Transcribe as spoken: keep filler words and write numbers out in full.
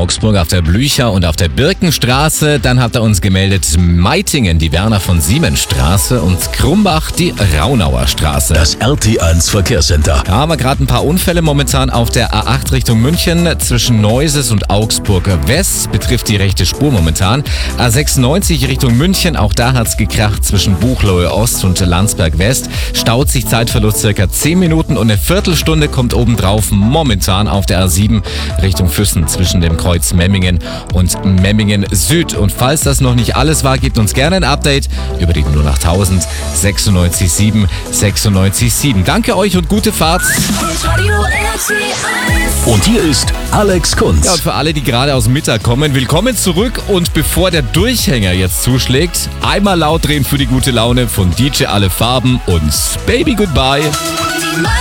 Augsburg auf der Blücher und auf der Birkenstraße. Dann hat er uns gemeldet Meitingen, die Werner von Siemens Straße und Krumbach, die Raunauer Straße. Das R T eins Verkehrscenter. Da haben wir gerade ein paar Unfälle momentan auf der A acht Richtung München zwischen Neuses und Augsburg West. Betrifft die rechte Spur momentan. A sechsundneunzig Richtung München, auch da hat's gekracht zwischen Buchloe Ost und Landsberg West. Staut sich Zeitverlust circa zehn Minuten und eine Viertelstunde kommt obendrauf momentan auf der A sieben Richtung Füssen zwischen dem Kreuz Memmingen und Memmingen Süd. Und falls das noch nicht alles war, gebt uns gerne ein Update über die null acht tausend sechsundneunzig sieben sechsundneunzig sieben. Danke euch und gute Fahrt. Und hier ist Alex Kunz. Ja, und für alle, die gerade aus dem Mittag kommen, willkommen zurück. Und bevor der Durchhänger jetzt zuschlägt, einmal laut drehen für die gute Laune von D J Alle Farben und Baby Goodbye.